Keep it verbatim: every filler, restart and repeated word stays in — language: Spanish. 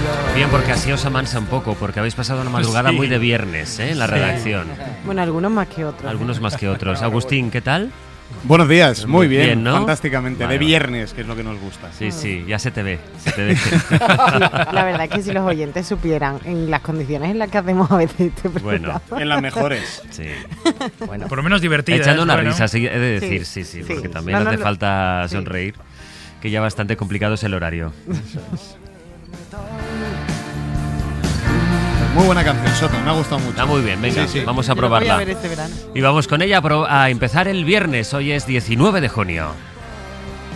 Bien, porque así os amansa un poco, porque habéis pasado una madrugada Sí. muy de viernes, ¿eh? En la redacción. Bueno, algunos más que otros. Algunos más que otros. Agustín, ¿qué tal? Buenos días, muy bien, Bien, ¿no? fantásticamente. Vale, de vale. viernes, que es lo que nos gusta. Sí, sí, ya se te ve. Se te ve. La verdad es que si los oyentes supieran en las condiciones en las que hacemos a veces este Bueno. programa. En las mejores. Sí. Bueno, Por lo menos divertida. Echando ¿eh? una Bueno. risa, sí, he de Sí, decir, sí, sí, sí. porque también No, no, hace no. falta Sí. sonreír, que ya bastante complicado es el horario. Muy buena canción, Soto, me ha gustado mucho. Está muy bien, venga, Sí, sí. vamos a yo lo voy a probarla. ver este verano. Y vamos con ella a, pro- a empezar el viernes, hoy es diecinueve de junio.